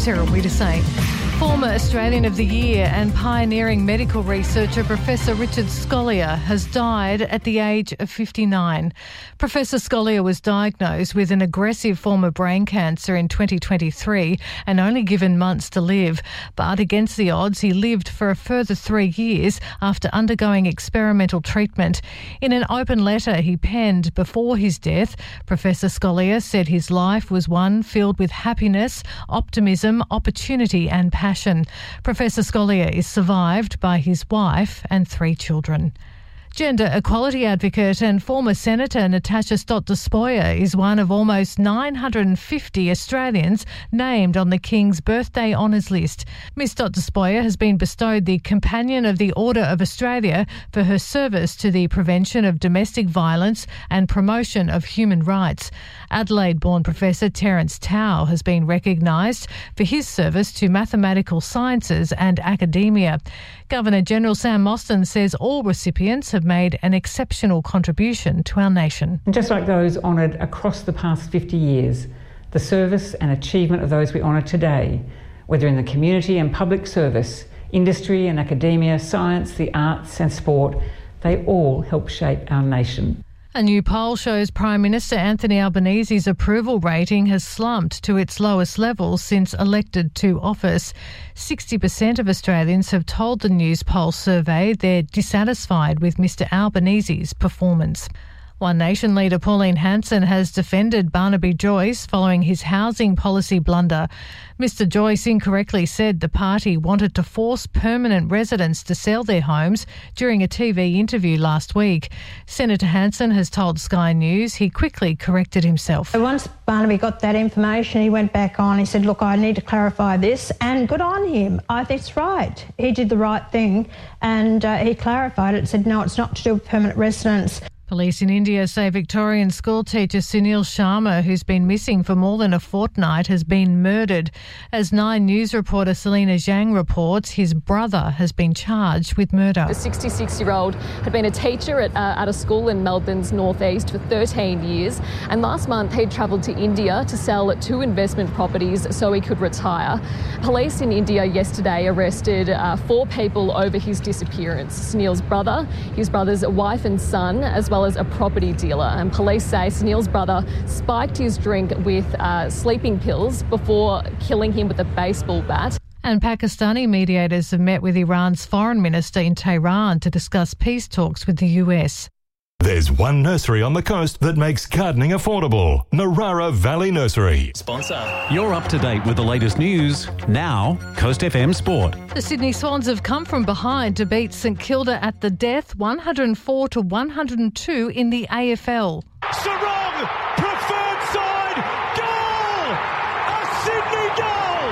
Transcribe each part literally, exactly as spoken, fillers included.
Sarah Wiedersay. Former Australian of the Year and pioneering medical researcher Professor Richard Scolyer has died at the age of fifty-nine. Professor Scolyer was diagnosed with an aggressive form of brain cancer in twenty twenty-three and only given months to live. But against the odds, he lived for a further three years after undergoing experimental treatment. In an open letter he penned before his death, Professor Scolyer said his life was one filled with happiness, optimism, opportunity and passion. Professor Scolyer is survived by his wife and three children. Gender equality advocate and former Senator Natasha Stott Despoja is one of almost nine hundred fifty Australians named on the King's Birthday Honours list. Miss Stott Despoja has been bestowed the Companion of the Order of Australia for her service to the prevention of domestic violence and promotion of human rights. Adelaide-born Professor Terence Tao has been recognised for his service to mathematical sciences and academia. Governor-General Sam Mostyn says all recipients have made an exceptional contribution to our nation. And just like those honoured across the past fifty years, the service and achievement of those we honour today, whether in the community and public service, industry and academia, science, the arts and sport, they all help shape our nation. A new poll shows Prime Minister Anthony Albanese's approval rating has slumped to its lowest level since elected to office. sixty percent of Australians have told the Newspulse survey they're dissatisfied with Mr Albanese's performance. One Nation leader Pauline Hanson has defended Barnaby Joyce following his housing policy blunder. Mr Joyce incorrectly said the party wanted to force permanent residents to sell their homes during a T V interview last week. Senator Hanson has told Sky News he quickly corrected himself. Once Barnaby got that information, he went back on. He said, look, I need to clarify this, and good on him. I think it's right. He did the right thing, and uh, he clarified it and said, no, it's not to do with permanent residents. Police in India say Victorian schoolteacher Sunil Sharma, who's been missing for more than a fortnight, has been murdered. As Nine News reporter Selena Zhang reports, his brother has been charged with murder. The sixty-six-year-old had been a teacher at, uh, at a school in Melbourne's northeast for thirteen years, and last month he'd travelled to India to sell two investment properties so he could retire. Police in India yesterday arrested uh, four people over his disappearance. Sunil's brother, his brother's wife and son, as well as a property dealer. And police say Sunil's brother spiked his drink with uh, sleeping pills before killing him with a baseball bat. And Pakistani mediators have met with Iran's foreign minister in Tehran to discuss peace talks with the U S. There's one nursery on the coast that makes gardening affordable. Narara Valley Nursery. Sponsor. You're up to date with the latest news. Now, Coast F M Sport. The Sydney Swans have come from behind to beat St Kilda at the death, one hundred four to one hundred two in the A F L. Sarong, preferred side, goal! A Sydney goal!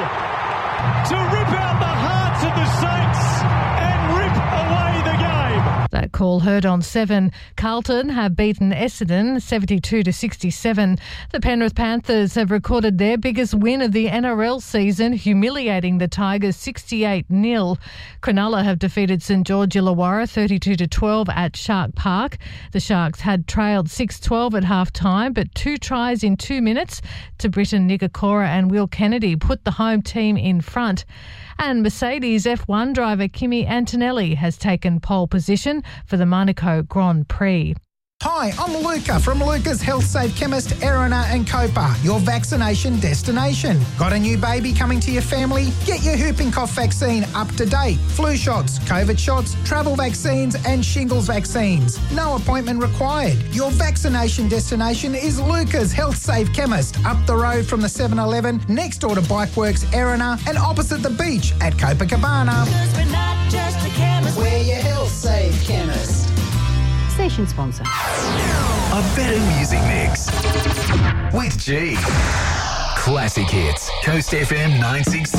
To rip out the hearts of the Saints and rip away the game. That call heard on seven. Carlton have beaten Essendon seventy-two to sixty-seven. The Penrith Panthers have recorded their biggest win of the N R L season, humiliating the Tigers sixty-eight nil. Cronulla have defeated St George Illawarra thirty-two to twelve at Shark Park. The Sharks had trailed six twelve at half-time, but two tries in two minutes to Britton Nickakora and Will Kennedy put the home team in front. And Mercedes F one driver Kimi Antonelli has taken pole position for the Monaco Grand Prix. Hi, I'm Luca from Luca's Health Safe Chemist, Erina and Copa, your vaccination destination. Got a new baby coming to your family? Get your whooping cough vaccine up to date. Flu shots, COVID shots, travel vaccines and shingles vaccines. No appointment required. Your vaccination destination is Luca's Health Safe Chemist, up the road from the seven eleven, next door to Bikeworks Erina and opposite the beach at Copacabana. We're not just a chemist. We're your Health Safe Chemist. Station sponsor. A better music mix with G. Classic hits. Coast F M nine six three.